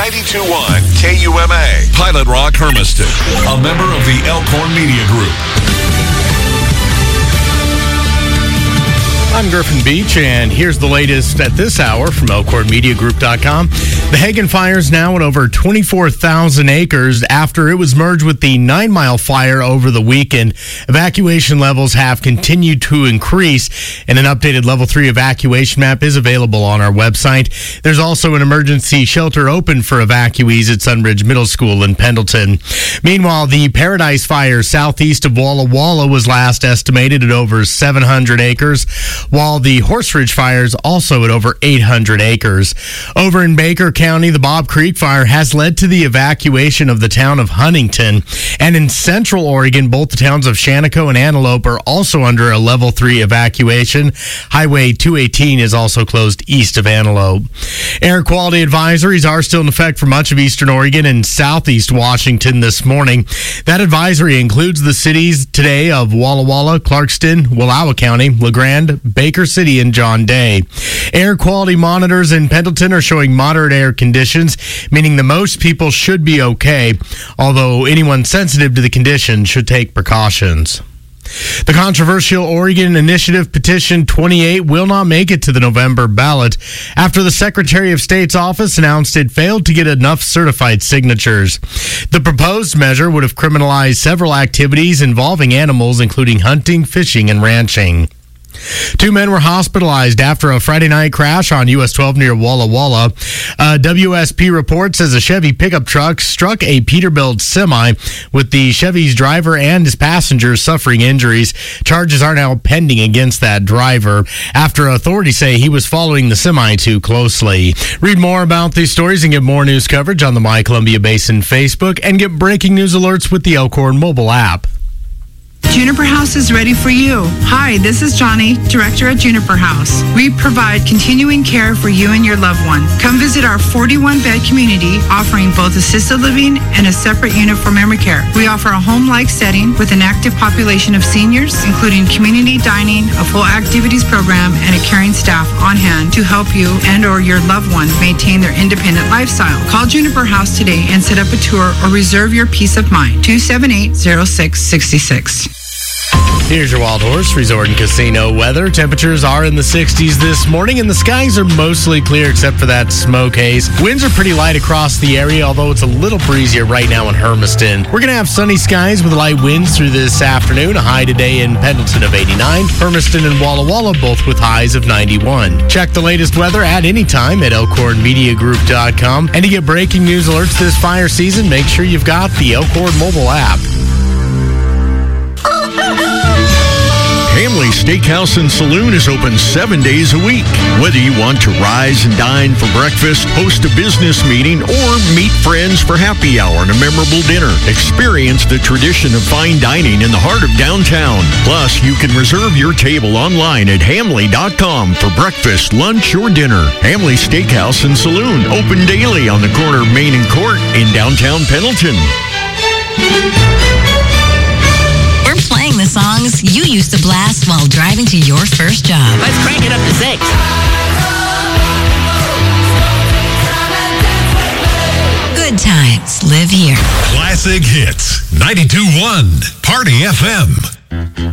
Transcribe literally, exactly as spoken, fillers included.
ninety-two point one K U M A, Pilot Rock, Hermiston, a member of the Elkhorn Media Group. I'm Griffin Beach, and here's the latest at this hour from Elkhorn Media Group dot com. The Hagen Fire is now at over twenty-four thousand acres after it was merged with the Nine Mile Fire over the weekend. Evacuation levels have continued to increase, and an updated Level three evacuation map is available on our website. There's also an emergency shelter open for evacuees at Sunbridge Middle School in Pendleton. Meanwhile, the Paradise Fire southeast of Walla Walla was last estimated at over seven hundred acres. While the Horse Ridge Fire is also at over eight hundred acres. Over in Baker County, the Bob Creek Fire has led to the evacuation of the town of Huntington. And in Central Oregon, both the towns of Shaniko and Antelope are also under a Level three evacuation. Highway two eighteen is also closed east of Antelope. Air quality advisories are still in effect for much of eastern Oregon and southeast Washington this morning. That advisory includes the cities today of Walla Walla, Clarkston, Wallowa County, LeGrand, Baker City, and John Day. Air quality monitors in Pendleton are showing moderate air conditions, meaning that most people should be okay, although anyone sensitive to the condition should take precautions. The controversial Oregon Initiative Petition twenty-eight will not make it to the November ballot after the Secretary of State's office announced it failed to get enough certified signatures. The proposed measure would have criminalized several activities involving animals, including hunting, fishing, and ranching. Two men were hospitalized after a Friday night crash on U S twelve near Walla Walla. A W S P report says a Chevy pickup truck struck a Peterbilt semi, with the Chevy's driver and his passengers suffering injuries. Charges are now pending against that driver after authorities say he was following the semi too closely. Read more about these stories and get more news coverage on the My Columbia Basin Facebook, and get breaking news alerts with the Elkhorn mobile app. Juniper House is ready for you. Hi, this is Johnny, Director at Juniper House. We provide continuing care for you and your loved one. Come visit our forty-one bed community, offering both assisted living and a separate unit for memory care. We offer a home-like setting with an active population of seniors, including community dining, a full activities program, and a caring staff on hand to help you and or your loved one maintain their independent lifestyle. Call Juniper House today and set up a tour or reserve your peace of mind. two seven eight, zero six six six. Here's your Wild Horse Resort and Casino weather. Temperatures are in the sixties this morning, and the skies are mostly clear except for that smoke haze. Winds are pretty light across the area, although it's a little breezier right now in Hermiston. We're going to have sunny skies with light winds through this afternoon. A high today in Pendleton of eighty-nine. Hermiston and Walla Walla both with highs of ninety-one. Check the latest weather at any time at Elkhorn Media Group dot com. And to get breaking news alerts this fire season, make sure you've got the Elkhorn mobile app. Hamley Steakhouse and Saloon is open seven days a week. Whether you want to rise and dine for breakfast, host a business meeting, or meet friends for happy hour and a memorable dinner, experience the tradition of fine dining in the heart of downtown. Plus, you can reserve your table online at hamley dot com for breakfast, lunch, or dinner. Hamley Steakhouse and Saloon, open daily on the corner of Main and Court in downtown Pendleton. Playing the songs you used to blast while driving to your first job. Let's crank it up to six. Good times live here. Classic hits. ninety-two point one Party F M.